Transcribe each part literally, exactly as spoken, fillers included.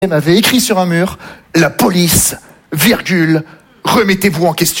m'avait écrit sur un mur « La police, virgule, remettez-vous en question ».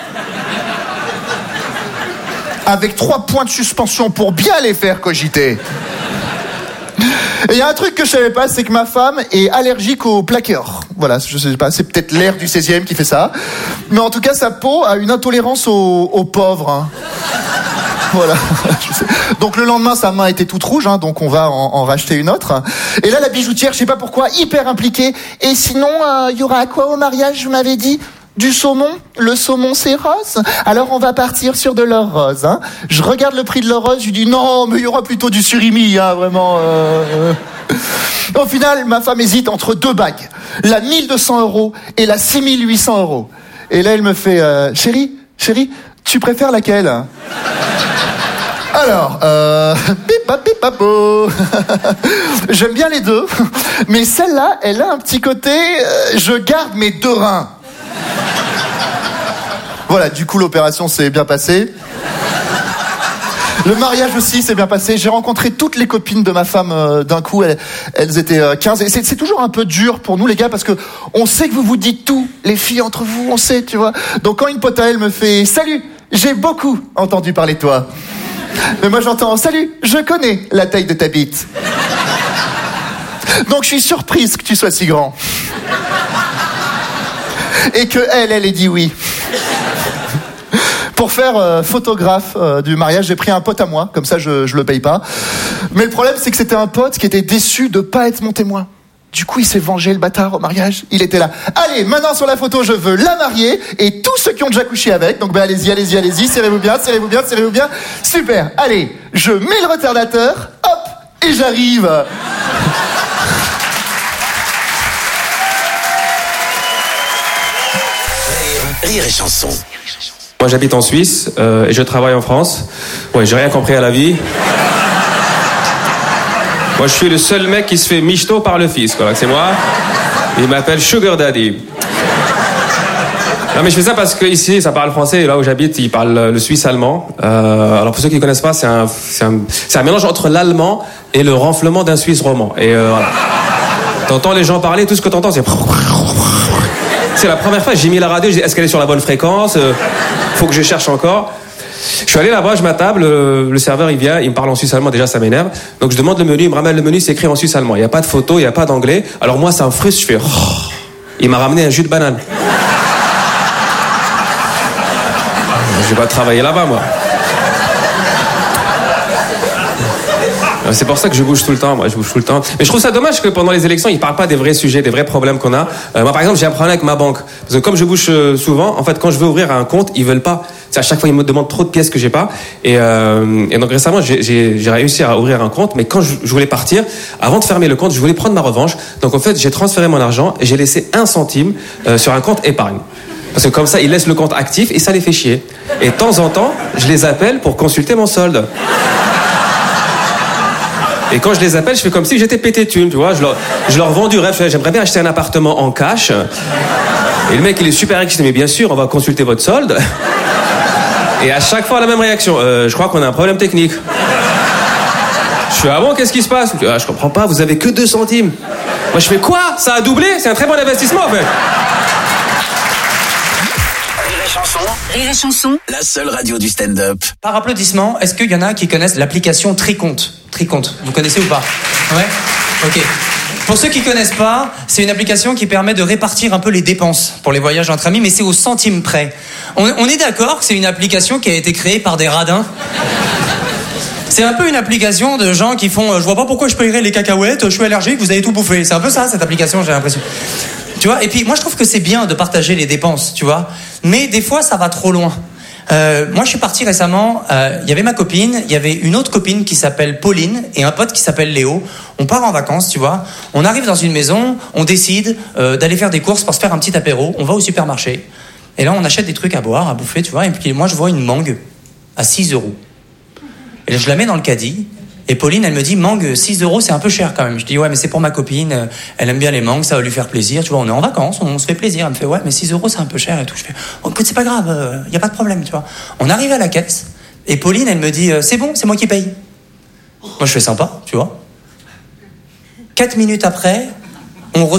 Avec trois points de suspension pour bien les faire cogiter. Et il y a un truc que je savais pas, c'est que ma femme est allergique au plaqueur. Voilà, je sais pas, c'est peut-être l'air du seizième qui fait ça. Mais en tout cas, sa peau a une intolérance aux, aux pauvres. Hein. Voilà. Donc le lendemain, sa main était toute rouge, hein, donc on va en, en racheter une autre. Et là, la bijoutière, je sais pas pourquoi, hyper impliquée. Et sinon, il euh, y aura quoi au mariage, vous m'avez dit ? Du saumon. Le saumon, c'est rose. Alors on va partir sur de l'or rose. Hein. Je regarde le prix de l'or rose, je lui dis non, mais il y aura plutôt du surimi, hein, vraiment. Euh... Au final, ma femme hésite entre deux bagues, la mille deux cents euros et la six mille huit cents euros. Et là, elle me fait euh, chérie, chérie, tu préfères laquelle ? Alors, euh, pipa pipapo. J'aime bien les deux, mais celle-là, elle a un petit côté, euh, je garde mes deux reins. Voilà, du coup, l'opération s'est bien passée. Le mariage aussi s'est bien passé. J'ai rencontré toutes les copines de ma femme euh, d'un coup. Elles, elles étaient euh, quinze. Et c'est, c'est toujours un peu dur pour nous, les gars, parce que on sait que vous vous dites tout, les filles entre vous, on sait, tu vois. Donc quand une pote à elle me fait « Salut, j'ai beaucoup entendu parler de toi ». Mais moi j'entends « Salut, je connais la taille de ta bite ». Donc je suis surprise que tu sois si grand. Et que elle, elle ait dit oui. Pour faire euh, photographe euh, du mariage, j'ai pris un pote à moi, comme ça je, je le paye pas. Mais le problème, c'est que c'était un pote qui était déçu de pas être mon témoin. Du coup, il s'est vengé, le bâtard, au mariage. Il était là. Allez, maintenant sur la photo, je veux la mariée et tous ceux qui ont déjà couché avec. Donc ben allez-y, allez-y, allez-y, serrez-vous bien, serrez-vous bien, serrez-vous bien. Super. Allez, je mets le retardateur, hop, et j'arrive. Rire et chanson. Moi j'habite en Suisse euh, et je travaille en France. Ouais, j'ai rien compris à la vie. Moi je suis le seul mec qui se fait michto par le fisc, quoi. C'est moi. Il m'appelle Sugar Daddy. Non mais je fais ça parce que ici ça parle français et là où j'habite ils parlent le suisse allemand. Euh, alors pour ceux qui ne connaissent pas, c'est un, c'est un, c'est un mélange entre l'allemand et le renflement d'un suisse roman. Et euh, voilà. T'entends les gens parler, tout ce que t'entends c'est... C'est la première fois, j'ai mis la radio, j'ai dit, est-ce qu'elle est sur la bonne fréquence ? euh, Faut que je cherche encore. Je suis allé là-bas, je m'attable, le, le serveur il vient, il me parle en suisse allemand, déjà ça m'énerve. Donc je demande le menu, il me ramène le menu, c'est écrit en suisse allemand. Il n'y a pas de photo, il n'y a pas d'anglais. Alors moi ça me frustre, je fais... Oh, il m'a ramené un jus de banane. Je vais pas travailler là-bas moi. C'est pour ça que je bouge tout le temps, moi, je bouge tout le temps. Mais je trouve ça dommage que pendant les élections, ils parlent pas des vrais sujets, des vrais problèmes qu'on a. Euh, moi, par exemple, j'ai un problème avec ma banque. Parce que comme je bouge euh, souvent, en fait, quand je veux ouvrir un compte, ils veulent pas. C'est à chaque fois, ils me demandent trop de pièces que j'ai pas. Et, euh, et donc récemment, j'ai, j'ai, j'ai réussi à ouvrir un compte, mais quand je, je voulais partir, avant de fermer le compte, je voulais prendre ma revanche. Donc en fait, j'ai transféré mon argent et j'ai laissé un centime euh, sur un compte épargne. Parce que comme ça, ils laissent le compte actif et ça les fait chier. Et de temps en temps, je les appelle pour consulter mon solde. Et quand je les appelle, je fais comme si j'étais pété de thunes, tu vois. Je leur, je leur vends du rêve. J'aimerais bien acheter un appartement en cash. Et le mec, il est super excité. Mais bien sûr, on va consulter votre solde. Et à chaque fois, la même réaction. Euh, je crois qu'on a un problème technique. Je fais, ah bon, qu'est-ce qui se passe ? Je, ah, je comprends pas, vous avez que deux centimes. Moi, je fais, quoi ? Ça a doublé ? C'est un très bon investissement, en fait. Rire et chanson, la seule radio du stand-up. Par applaudissement, est-ce qu'il y en a qui connaissent l'application Tricompte ? Tricompte, vous connaissez ou pas ? Ouais ? Ok. Pour ceux qui connaissent pas, c'est une application qui permet de répartir un peu les dépenses pour les voyages entre amis, mais c'est au centime près. On, on est d'accord que c'est une application qui a été créée par des radins ? C'est un peu une application de gens qui font euh, « Je vois pas pourquoi je payerais les cacahuètes, je suis allergique, vous avez tout bouffé. » C'est un peu ça, cette application, j'ai l'impression. Tu vois, et puis moi je trouve que c'est bien de partager les dépenses, tu vois, mais des fois ça va trop loin. Euh, moi je suis parti récemment, il euh, y avait ma copine, il y avait une autre copine qui s'appelle Pauline et un pote qui s'appelle Léo. On part en vacances, tu vois, on arrive dans une maison, on décide euh, d'aller faire des courses pour se faire un petit apéro, on va au supermarché et là on achète des trucs à boire, à bouffer, tu vois, et puis moi je vois une mangue à six euros. Et là, je la mets dans le caddie. Et Pauline, elle me dit, mangue, six euros, c'est un peu cher quand même. Je dis, ouais, mais c'est pour ma copine, elle aime bien les mangues, ça va lui faire plaisir. Tu vois, on est en vacances, on se fait plaisir. Elle me fait, ouais, mais six euros, c'est un peu cher et tout. Je fais, oh, écoute, c'est pas grave, il euh, y a pas de problème, tu vois. On arrive à la caisse, et Pauline, elle me dit, euh, c'est bon, c'est moi qui paye. Moi, je fais sympa, tu vois. Quatre minutes après, on